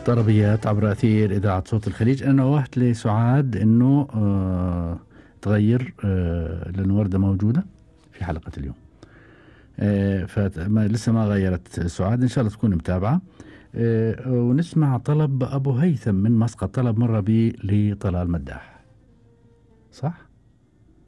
طربيات عبر أثير إذاعة صوت الخليج. أنا نوهت لسعاد إنه تغير لأن وردة موجودة في حلقة اليوم، لسه ما غيرت سعاد، إن شاء الله تكون متابعة. ونسمع طلب أبو هيثم من مسقط، طلب مرة بي لطلال مداح، صح؟